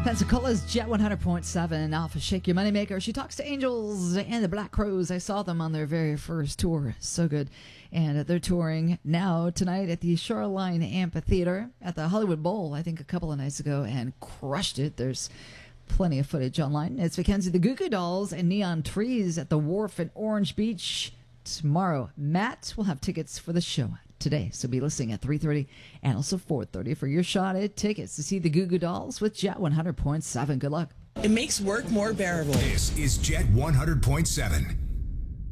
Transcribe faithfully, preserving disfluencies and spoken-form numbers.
Pensacola's Jet one hundred point seven off of Shake Your Moneymaker. She talks to Angels and the Black Crows. I saw them on their very first tour. So good. And they're touring now tonight at the Shoreline Amphitheater at the Hollywood Bowl, I think a couple of nights ago, and crushed it. There's plenty of footage online. It's Mackenzie the Goo Goo Dolls and Neon Trees at the Wharf in Orange Beach tomorrow. Matt will have tickets for the show today, so be listening at three thirty and also four thirty for your shot at tickets to see the Goo Goo Dolls with Jet one hundred point seven. Good luck. It makes work more bearable. This is Jet one hundred point seven.